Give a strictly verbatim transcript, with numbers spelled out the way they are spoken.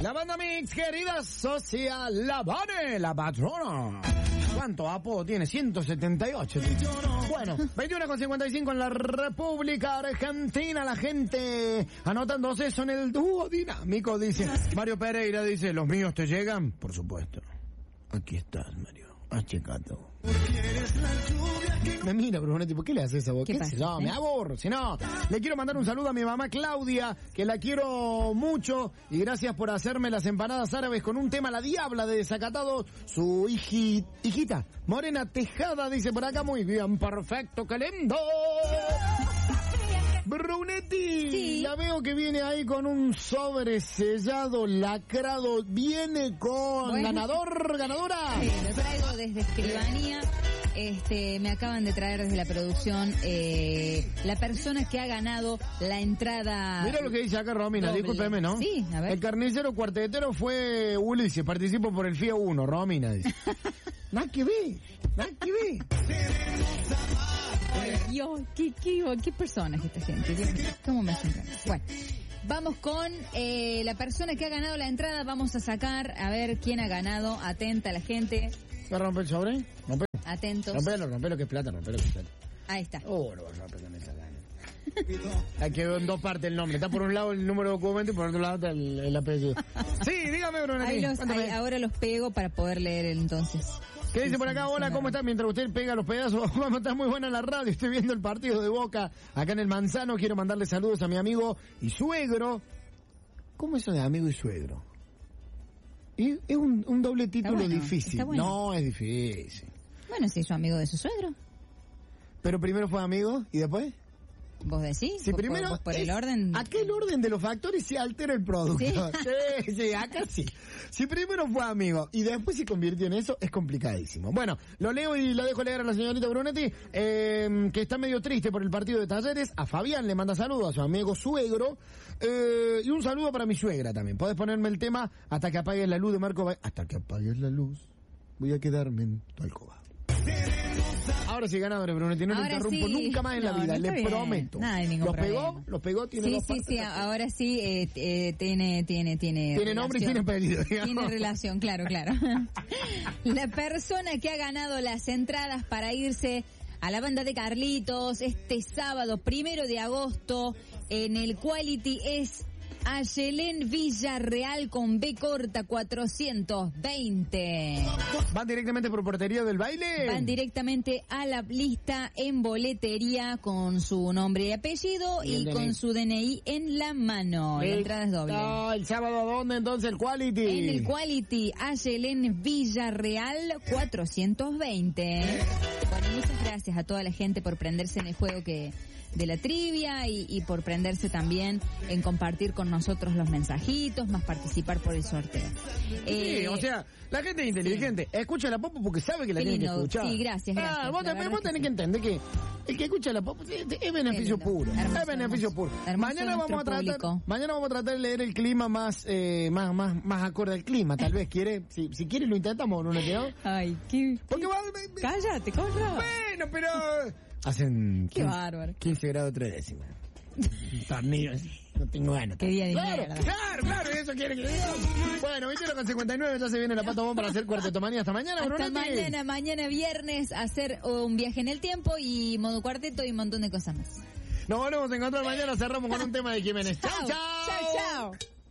La banda Mix, querida socia, la Vane, la patrona. ¿Cuánto apodo tiene? ciento setenta y ocho. Bueno, veintiuno con cincuenta y cinco en la República Argentina. La gente anotándose eso en el dúo dinámico, dice. Mario Pereira dice, ¿los míos te llegan? Por supuesto. Aquí estás, Mario. Has checado. Me mira, Brunetti, ¿por qué le haces esa voz? ¿Qué, ¿Qué pasa? No, ¿Eh? me aburro. Si no, le quiero mandar un saludo a mi mamá Claudia, que la quiero mucho, y gracias por hacerme las empanadas árabes con un tema La Diabla de Desacatados. Su hiji, hijita, Morena Tejada, dice por acá, muy bien, perfecto, qué lindo. Brunetti, sí. La veo que viene ahí con un sobre sellado, lacrado, viene con bueno. ganador, ganadora. Sí, lo traigo desde Escribanía. Este, me acaban de traer desde la producción eh, la persona que ha ganado la entrada. Mira lo que dice acá Romina, doble. Discúlpeme, ¿no? Sí, a ver. El carnicero cuartetero fue Ulises, participó por el F I A uno, Romina dice. Nada que ver, nada que ver. Dios, qué, qué, qué personas esta gente. Dios, ¿cómo me hacen ganas? Bueno, vamos con eh, la persona que ha ganado la entrada. Vamos a sacar, a ver quién ha ganado. Atenta la gente. ¿Va a romper el sobre? Rompelo. Atentos. Rompelo, rompelo que es plata, rompelo que es plata. Ahí está. Oh, lo vas a romper con esa gana. Hay que ver en dos partes el nombre. Está por un lado el número de documento y por otro lado está el, el apellido. Sí, dígame, Bruno. Ahí los, ahí, ahora los pego para poder leer entonces. ¿Qué dice por acá? Hola, ¿cómo está? Mientras usted pega los pedazos, vamos a estar muy buena la radio. Estoy viendo el partido de Boca acá en el Manzano. Quiero mandarle saludos a mi amigo y suegro. ¿Cómo es eso de amigo y suegro? Y es un, un doble título bueno, difícil. Bueno. No, es difícil. Bueno, si es su amigo de su suegro. Pero primero fue amigo y después... ¿Vos decís? Si ¿Vos, primero vos por es, el orden? ¿A qué el orden de los factores se altera el producto? ¿Sí? sí, sí, acá sí. Si primero fue amigo y después se convirtió en eso, es complicadísimo. Bueno, lo leo y lo dejo leer a la señorita Brunetti, eh, que está medio triste por el partido de Talleres. A Fabián le manda saludos, a su amigo suegro. Eh, y un saludo para mi suegra también. Podés ponerme el tema Hasta que apagues la luz de Marco Ba- Hasta que apagues la luz, voy a quedarme en tu alcoba. Ahora sí, ganadores, Brunetti, no lo interrumpo sí. nunca más en no, la vida, no le bien. prometo. Nada de ningún ¿Los problema. pegó? ¿Los pegó? ¿Tiene sí, dos sí, partes? sí, ahora sí eh, eh, tiene, tiene, tiene. Tiene nombre y tiene apellido, digamos. Tiene relación, claro, claro. La persona que ha ganado las entradas para irse a la banda de Carlitos este sábado, primero de agosto, en el Quality es Ayelén Villarreal con B corta cuatrocientos veinte. ¿Van directamente por portería del baile? Van directamente a la lista en boletería con su nombre y apellido y, y con D N I. Su D N I en la mano. La entrada es doble. Ah, ¿el sábado a dónde entonces el Quality? En el Quality, Ayelén Villarreal cuatrocientos veinte. Bueno, muchas gracias a toda la gente por prenderse en el juego que de la trivia y, y por prenderse también en compartir con nosotros los mensajitos, más participar por el sorteo. Sí, eh, o sea, la gente es inteligente. Sí. Escucha la pop porque sabe que la tiene que escuchar. Sí, gracias, gracias. Ah, vos, vos tenés que, que entender que el que escucha la pop es, es beneficio puro. Hermoso, es beneficio hermoso, puro. hermoso mañana vamos a tratar, público. mañana vamos a tratar de leer el clima más, eh, más, más, más acorde al clima. Tal vez quiere, si, si quiere lo intentamos, ¿no le quedó? Ay, qué. Porque va, cállate, ¿cómo no? Bueno, pero hacen qué bárbaro. quince grados tres décimas. Tornillo, no tengo ganas. Qué día de claro, mierda. claro, claro, eso quiere que diga. Bueno, veintiuno con cincuenta y nueve, ya se viene la Pato Bomba para hacer cuarteto manía. Hasta mañana, Hasta Brunetti. mañana, mañana viernes, hacer un viaje en el tiempo y modo cuarteto y un montón de cosas más. Nos volvemos a encontrar mañana, cerramos con un tema de Jiménez. Chau, chau. Chau, chau.